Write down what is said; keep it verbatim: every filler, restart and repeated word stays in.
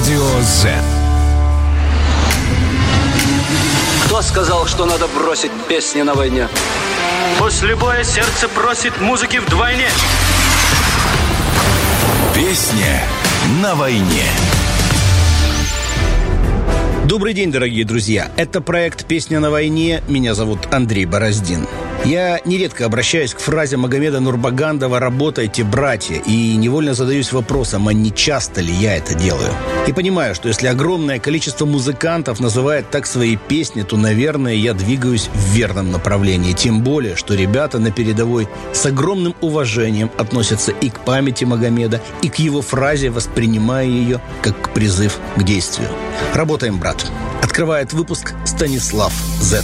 Радио Z. Кто сказал, что надо бросить песни на войне? После боя сердце просит музыки вдвойне. Песня на войне. Добрый день, дорогие друзья. Это проект «Песня на войне». Меня зовут Андрей Бороздин. Я нередко обращаюсь к фразе Магомеда Нурбагандова «Работайте, братья», и невольно задаюсь вопросом, а не часто ли я это делаю? И понимаю, что если огромное количество музыкантов называет так свои песни, то, наверное, я двигаюсь в верном направлении. Тем более, что ребята на передовой с огромным уважением относятся и к памяти Магомеда, и к его фразе, воспринимая ее как призыв к действию. Работаем, брат. Открывает выпуск Станислав Зет.